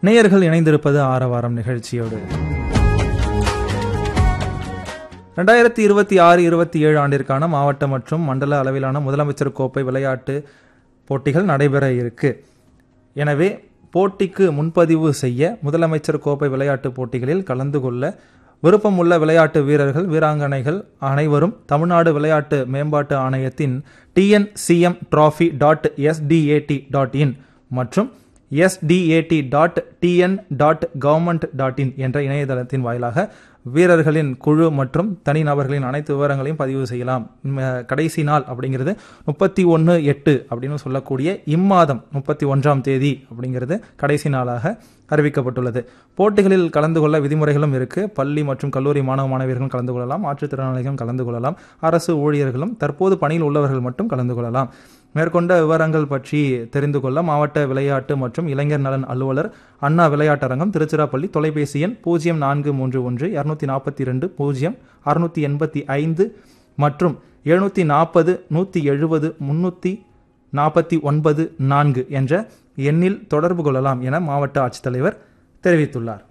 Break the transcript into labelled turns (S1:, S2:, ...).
S1: நேயர்கள் இணைந்திருப்பது ஆரவாரம் நிகழ்ச்சியோடு. 2026-27 ஆண்டிற்கான மாவட்ட மற்றும் மண்டல அளவிலான முதலமைச்சர் கோப்பை விளையாட்டு போட்டிகள் நடைபெற இருக்கு. எனவே போட்டிக்கு முன்பதிவு செய்ய முதலமைச்சர் கோப்பை விளையாட்டு போட்டிகளில் கலந்து கொள்ள விருப்பமுள்ள விளையாட்டு வீரர்கள் வீராங்கனைகள் அனைவரும் தமிழ்நாடு விளையாட்டு மேம்பாட்டு ஆணையத்தின் tncmtrophy.sdat.in மற்றும் sdat.tn.government.in என்ற இணையதளத்தின் வாயிலாக வீரர்களின் குழு மற்றும் தனிநபர்களின் அனைத்து விவரங்களையும் பதிவு செய்யலாம். கடைசி நாள் அப்படிங்கிறது 31/8 அப்படின்னு சொல்லக்கூடிய இம்மாதம் 31ஆம் தேதி அப்படிங்கிறது கடைசி நாளாக அறிவிக்கப்பட்டுள்ளது. போட்டிகளில் கலந்து கொள்ள விதிமுறைகளும் இருக்கு. பள்ளி மற்றும் கல்லூரி மாணவ மாணவியர்களும் கலந்து கொள்ளலாம், மாற்றுத்திறனாளிகளும் கலந்து கொள்ளலாம், அரசு ஊழியர்களும் தற்போது பணியில் உள்ளவர்கள் மட்டும் கலந்து கொள்ளலாம். மேற்கொண்ட விவரங்கள் பற்றி தெரிந்து கொள்ள மாவட்ட விளையாட்டு மற்றும் இளைஞர் நலன் அலுவலர், அண்ணா விளையாட்டரங்கம், திருச்சிராப்பள்ளி, தொலைபேசி எண் 0431-242-0685 மற்றும் 740-170-349-4 என்ற எண்ணில் தொடர்பு கொள்ளலாம் என மாவட்ட ஆட்சித்தலைவர் தெரிவித்துள்ளார்.